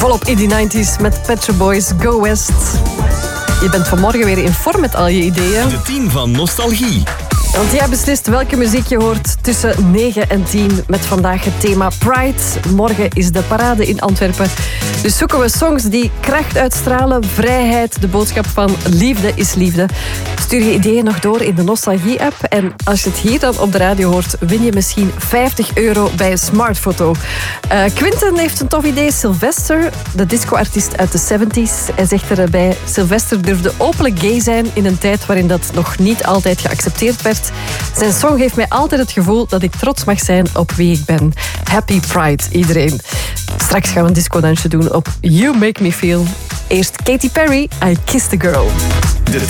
Volop in die 90s met Pet Shop Boys, Go West. Je bent vanmorgen weer in vorm met al je ideeën. De 10 van Nostalgie. Want jij beslist welke muziek je hoort tussen 9 en 10 met vandaag het thema Pride. Morgen is de parade in Antwerpen. Dus zoeken we songs die kracht uitstralen, vrijheid, de boodschap van liefde is liefde. Stuur je ideeën nog door in de Nostalgie-app. En als je het hier dan op de radio hoort, win je misschien €50 bij Smartfoto. Quinten heeft een tof idee. Sylvester, de discoartiest uit de 70s. Hij zegt erbij, Sylvester durfde openlijk gay zijn in een tijd waarin dat nog niet altijd geaccepteerd werd. Zijn song geeft mij altijd het gevoel dat ik trots mag zijn op wie ik ben. Happy Pride, iedereen. Straks gaan we een discodansje doen op You Make Me Feel. Eerst Katy Perry, I Kissed a Girl.